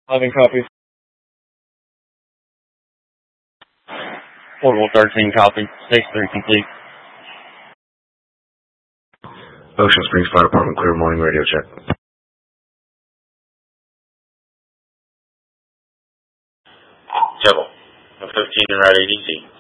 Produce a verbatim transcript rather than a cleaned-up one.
eleven copy. Portable thirteen copy. Stage three complete. Ocean Springs Fire Department, clear morning radio check. Jebel, fifteen and Route A D C.